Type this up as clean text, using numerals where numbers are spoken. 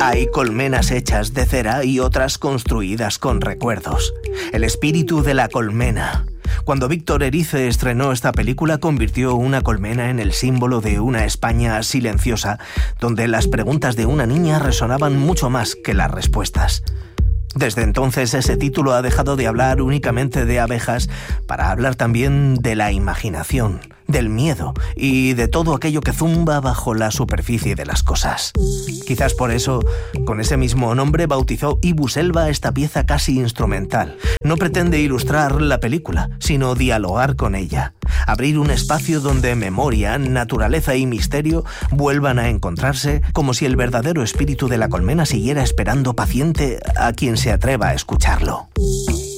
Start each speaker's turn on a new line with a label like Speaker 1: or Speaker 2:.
Speaker 1: Hay colmenas hechas de cera y otras construidas con recuerdos. El espíritu de la colmena. Cuando Víctor Erice estrenó esta película, convirtió una colmena en el símbolo de una España silenciosa, donde las preguntas de una niña resonaban mucho más que las respuestas. Desde entonces, ese título ha dejado de hablar únicamente de abejas para hablar también de la imaginación, del miedo y de todo aquello que zumba bajo la superficie de las cosas. Quizás por eso, con ese mismo nombre, bautizó Ibu Selva esta pieza casi instrumental. No pretende ilustrar la película, sino dialogar con ella. Abrir un espacio donde memoria, naturaleza y misterio vuelvan a encontrarse, como si el verdadero espíritu de la colmena siguiera esperando paciente a quien se atreva a escucharlo.